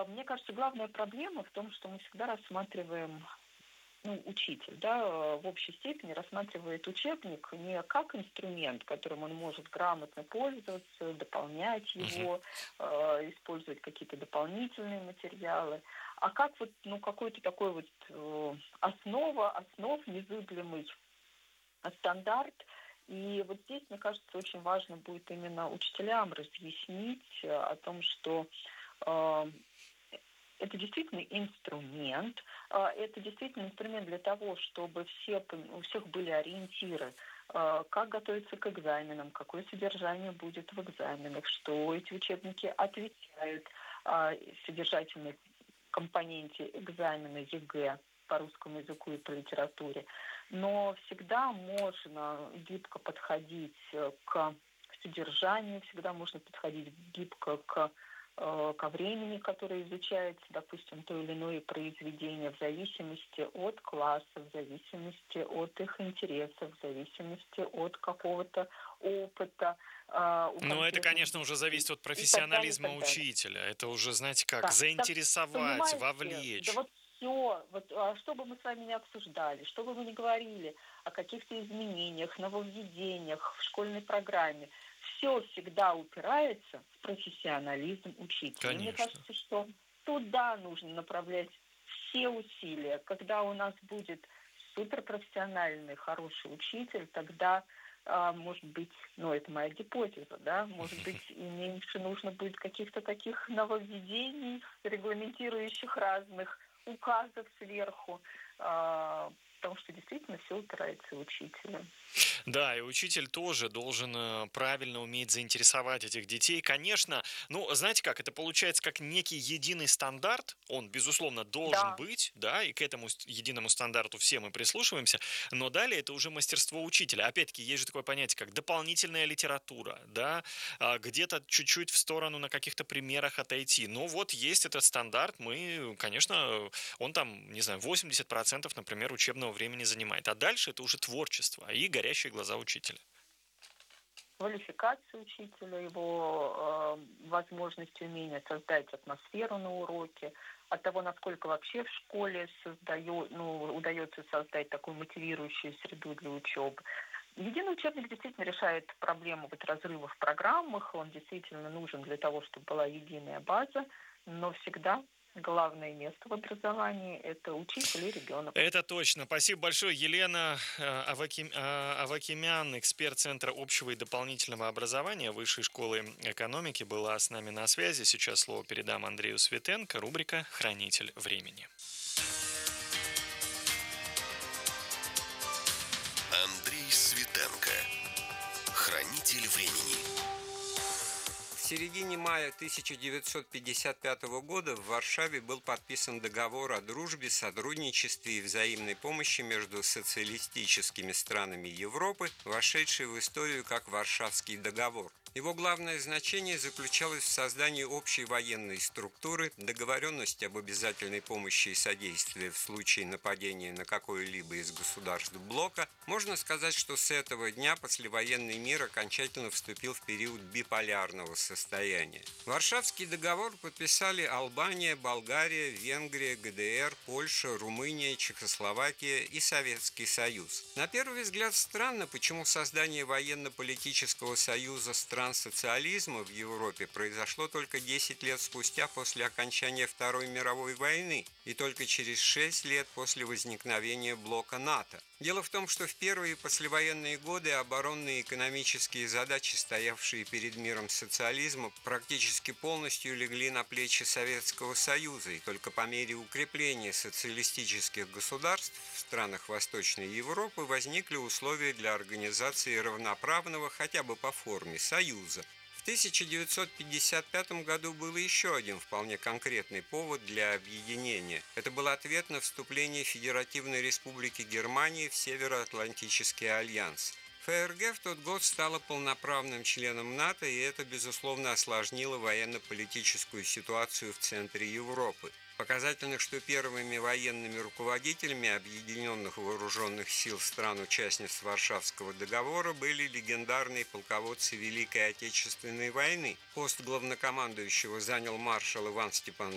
Мне кажется, главная проблема в том, что мы всегда рассматриваем, учитель, в общей степени рассматривает учебник не как инструмент, которым он может грамотно пользоваться, дополнять Мгм. его, использовать какие-то дополнительные материалы, а как какой-то такой основ, незыблемый стандарт. И вот здесь, мне кажется, очень важно будет именно учителям разъяснить о том, что э, это действительно инструмент, это действительно инструмент для того, чтобы у всех были ориентиры, как готовиться к экзаменам, какое содержание будет в экзаменах, что эти учебники отвечают содержательной компоненте экзамена ЕГЭ по русскому языку и по литературе. Но всегда можно гибко подходить к содержанию, всегда можно подходить гибко ко времени, которое изучается, допустим, то или иное произведение, в зависимости от класса, в зависимости от их интересов, в зависимости от какого-то опыта у Ну, это, конкретных конечно, уже детей зависит от и так далее, и профессионализма так далее. учителя. Это уже, знаете как, Да, так заинтересовать, понимаете, да вовлечь. вот все, что бы мы с вами не обсуждали, что бы мы ни говорили о каких-то изменениях, нововведениях в школьной программе, все всегда упирается в профессионализм учителя. И мне Конечно. кажется, что туда нужно направлять все усилия. Когда у нас будет суперпрофессиональный, хороший учитель, тогда может быть, это моя гипотеза, может быть, и меньше нужно будет каких-то таких нововведений, регламентирующих разных указов сверху, потому что действительно все упирается в учителя. Да, и учитель тоже должен правильно уметь заинтересовать этих детей. Конечно, знаете как, это получается как некий единый стандарт, он, безусловно, должен Да, быть, да, и к этому единому стандарту все мы прислушиваемся, но далее это уже мастерство учителя. Опять-таки, есть же такое понятие, как дополнительная литература, да, где-то чуть-чуть в сторону на каких-то примерах отойти. Но вот есть этот стандарт, мы, конечно, он там, не знаю, 80%, например, учебного времени занимает. А дальше это уже творчество и горящие глаза учителя. квалификация учителя, его возможность, умение создать атмосферу на уроке, от того, насколько вообще в школе удается создать такую мотивирующую среду для учебы. Единый учебник действительно решает проблему разрыва в программах, он действительно нужен для того, чтобы была единая база, но всегда главное место в образовании – это учитель и ребенок. Это точно. Спасибо большое. Елена Авакимян, эксперт Центра общего и дополнительного образования Высшей школы экономики, была с нами на связи. Сейчас слово передам Андрею Светенко, рубрика «Хранитель времени». Андрей Светенко. Хранитель времени. В середине мая 1955 года в Варшаве был подписан договор о дружбе, сотрудничестве и взаимной помощи между социалистическими странами Европы, вошедший в историю как Варшавский договор. Его главное значение заключалось в создании общей военной структуры, договоренности об обязательной помощи и содействии в случае нападения на какое-либо из государств блока. Можно сказать, что с этого дня послевоенный мир окончательно вступил в период биполярного состояния. Варшавский договор подписали Албания, Болгария, Венгрия, ГДР, Польша, Румыния, Чехословакия и Советский Союз. На первый взгляд странно, почему создание военно-политического союза стран социализма в Европе произошло только 10 лет спустя после окончания Второй мировой войны и только через 6 лет после возникновения блока НАТО. Дело в том, что в первые послевоенные годы оборонные и экономические задачи, стоявшие перед миром социализма, практически полностью легли на плечи Советского Союза, и только по мере укрепления социалистических государств в странах Восточной Европы возникли условия для организации равноправного, хотя бы по форме, союза. В 1955 году был еще один вполне конкретный повод для объединения. Это был ответ на вступление Федеративной Республики Германии в Североатлантический альянс. ФРГ в тот год стала полноправным членом НАТО, и это, безусловно, осложнило военно-политическую ситуацию в центре Европы. Показательно, что первыми военными руководителями объединенных вооруженных сил стран-участниц Варшавского договора были легендарные полководцы Великой Отечественной войны. Пост главнокомандующего занял маршал Иван Степанович